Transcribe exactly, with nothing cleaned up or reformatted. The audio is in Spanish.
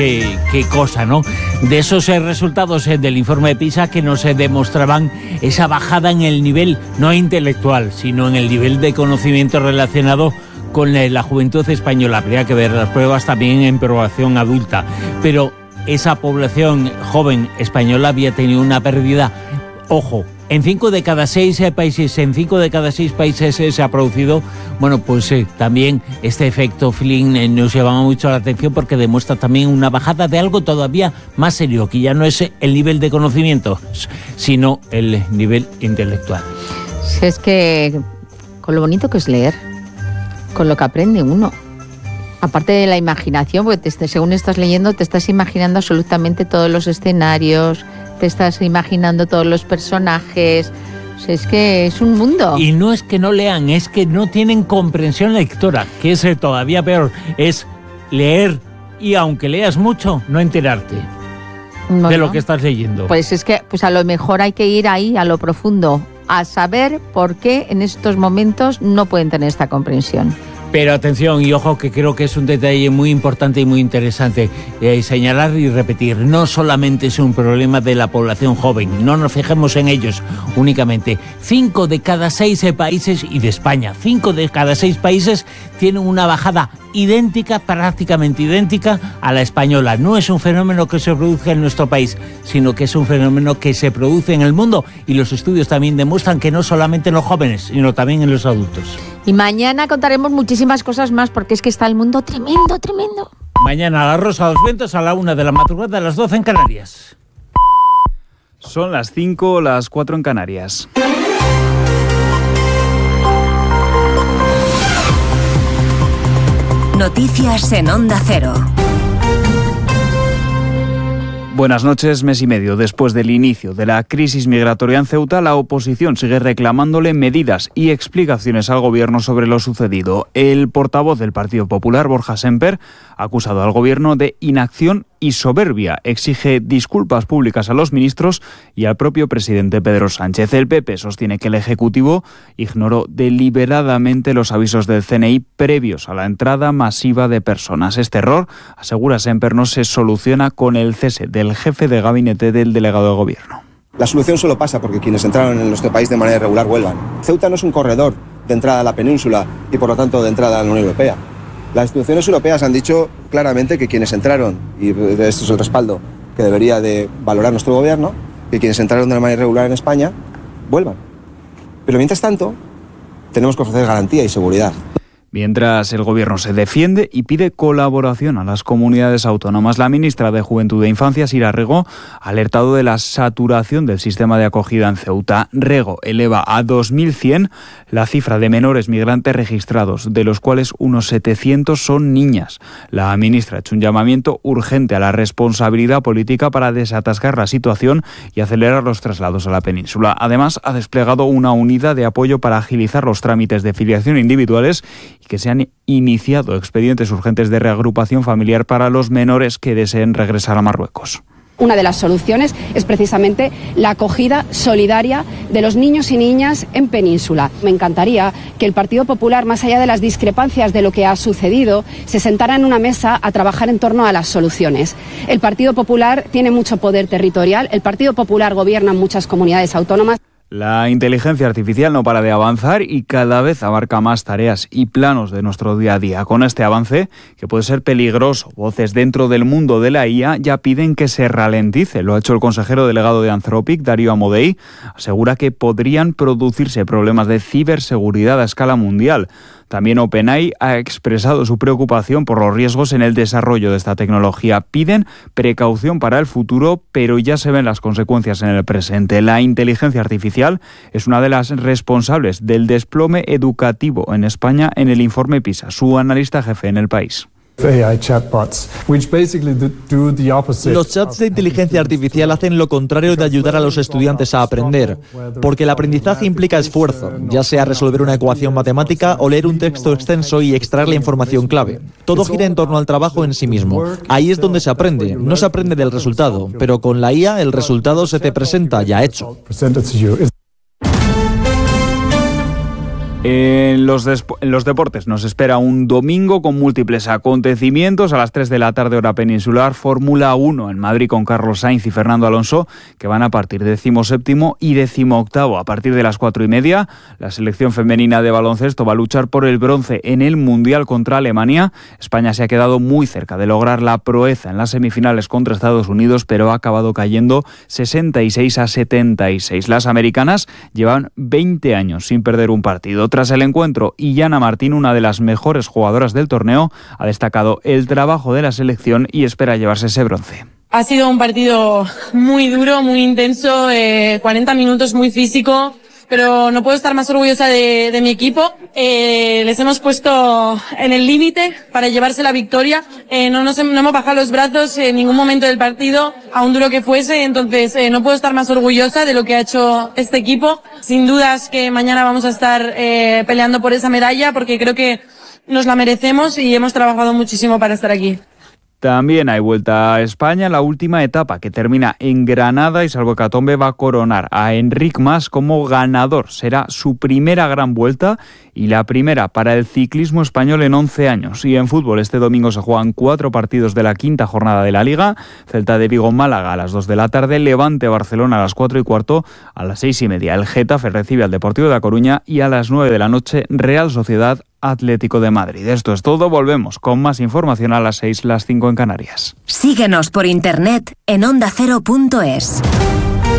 qué, qué cosa, ¿no? De esos eh, resultados eh, del informe de PISA que nos eh, demostraban esa bajada en el nivel no intelectual, sino en el nivel de conocimiento relacionado con eh, la juventud española. Habría que ver las pruebas también en población adulta, pero esa población joven española había tenido una pérdida, ojo, en cinco de cada seis eh, países, en cinco de cada seis países eh, se ha producido, bueno, pues eh, también este efecto Flynn eh, nos llama mucho la atención porque demuestra también una bajada de algo todavía más serio, que ya no es eh, el nivel de conocimiento, sino el nivel intelectual. Si es que con lo bonito que es leer, con lo que aprende uno. Aparte de la imaginación, porque te, según estás leyendo te estás imaginando absolutamente todos los escenarios, te estás imaginando todos los personajes. O sea, es que es un mundo. Y no es que no lean, es que no tienen comprensión lectora, que es todavía peor. Es leer y aunque leas mucho, no enterarte bueno, de lo que estás leyendo. Pues es que pues a lo mejor hay que ir ahí a lo profundo, a saber por qué en estos momentos no pueden tener esta comprensión. Pero atención y ojo, que creo que es un detalle muy importante y muy interesante eh, señalar y repetir. No solamente es un problema de la población joven, no nos fijemos en ellos únicamente. Cinco de cada seis países, y de España, cinco de cada seis países tienen una bajada idéntica, prácticamente idéntica a la española. No es un fenómeno que se produce en nuestro país, sino que es un fenómeno que se produce en el mundo, y los estudios también demuestran que no solamente en los jóvenes, sino también en los adultos. Y mañana contaremos muchísimas cosas más, porque es que está el mundo tremendo, tremendo. Mañana la Rosa de los Vientos a la una de la madrugada, a las doce en Canarias. Son las cinco, las cuatro en Canarias. Noticias en Onda Cero. Buenas noches. Mes y medio después del inicio de la crisis migratoria en Ceuta, la oposición sigue reclamándole medidas y explicaciones al gobierno sobre lo sucedido. El portavoz del Partido Popular, Borja Sémper, ha acusado al gobierno de inacción y soberbia. Exige disculpas públicas a los ministros y al propio presidente Pedro Sánchez. El P P sostiene que el Ejecutivo ignoró deliberadamente los avisos del C N I previos a la entrada masiva de personas. Este error, asegura Sémper, no se soluciona con el cese del jefe de gabinete del delegado de gobierno. La solución solo pasa porque quienes entraron en nuestro país de manera irregular vuelvan. Ceuta no es un corredor de entrada a la península y por lo tanto de entrada a la Unión Europea. Las instituciones europeas han dicho claramente que quienes entraron, y esto es el respaldo que debería de valorar nuestro gobierno, que quienes entraron de manera irregular en España vuelvan. Pero mientras tanto, tenemos que ofrecer garantía y seguridad. Mientras el gobierno se defiende y pide colaboración a las comunidades autónomas, la ministra de Juventud e Infancia, Sira Rego, ha alertado de la saturación del sistema de acogida en Ceuta. Rego eleva a dos mil cien la cifra de menores migrantes registrados, de los cuales unos setecientos son niñas. La ministra ha hecho un llamamiento urgente a la responsabilidad política para desatascar la situación y acelerar los traslados a la península. Además, ha desplegado una unidad de apoyo para agilizar los trámites de filiación individuales y que se han iniciado expedientes urgentes de reagrupación familiar para los menores que deseen regresar a Marruecos. Una de las soluciones es precisamente la acogida solidaria de los niños y niñas en Península. Me encantaría que el Partido Popular, más allá de las discrepancias de lo que ha sucedido, se sentara en una mesa a trabajar en torno a las soluciones. El Partido Popular tiene mucho poder territorial, el Partido Popular gobierna en muchas comunidades autónomas. La inteligencia artificial no para de avanzar y cada vez abarca más tareas y planos de nuestro día a día. Con este avance, que puede ser peligroso, voces dentro del mundo de la I A ya piden que se ralentice. Lo ha hecho el consejero delegado de Anthropic, Darío Amodei. Asegura que podrían producirse problemas de ciberseguridad a escala mundial. También OpenAI ha expresado su preocupación por los riesgos en el desarrollo de esta tecnología. Piden precaución para el futuro, pero ya se ven las consecuencias en el presente. La inteligencia artificial es una de las responsables del desplome educativo en España en el informe PISA, su analista jefe en el país. Los chats de inteligencia artificial hacen lo contrario de ayudar a los estudiantes a aprender, porque el aprendizaje implica esfuerzo, ya sea resolver una ecuación matemática o leer un texto extenso y extraer la información clave. Todo gira en torno al trabajo en sí mismo. Ahí es donde se aprende, no se aprende del resultado, pero con la I A el resultado se te presenta ya hecho. En los, en los deportes nos espera un domingo con múltiples acontecimientos. A las tres de la tarde hora peninsular, Fórmula uno en Madrid con Carlos Sainz y Fernando Alonso, que van a partir decimoséptimo y decimoctavo. A partir de las cuatro y media, la selección femenina de baloncesto va a luchar por el bronce en el Mundial contra Alemania. España se ha quedado muy cerca de lograr la proeza en las semifinales contra Estados Unidos, pero ha acabado cayendo sesenta y seis a setenta y seis. Las americanas llevan veinte años sin perder un partido. Tras el encuentro, Illana Martín, una de las mejores jugadoras del torneo, ha destacado el trabajo de la selección y espera llevarse ese bronce. Ha sido un partido muy duro, muy intenso, eh, cuarenta minutos muy físico, pero no puedo estar más orgullosa de, de mi equipo. Eh, les hemos puesto en el límite para llevarse la victoria. Eh, no, nos, no hemos bajado los brazos en ningún momento del partido, aun duro que fuese. Entonces eh, no puedo estar más orgullosa de lo que ha hecho este equipo. Sin dudas que mañana vamos a estar eh, peleando por esa medalla, porque creo que nos la merecemos y hemos trabajado muchísimo para estar aquí. También hay vuelta a España, la última etapa que termina en Granada, y Salvo Hecatombe va a coronar a Enric Mas como ganador. Será su primera gran vuelta y la primera para el ciclismo español en once años. Y en fútbol, este domingo se juegan cuatro partidos de la quinta jornada de la Liga. Celta de Vigo Málaga a las dos de la tarde, Levante Barcelona a las cuatro y cuarto, a las seis y media el Getafe recibe al Deportivo de A Coruña y a las nueve de la noche Real Sociedad Atlético de Madrid. Esto es todo, volvemos con más información a las seis, las cinco en Canarias. Síguenos por internet en onda cero punto es.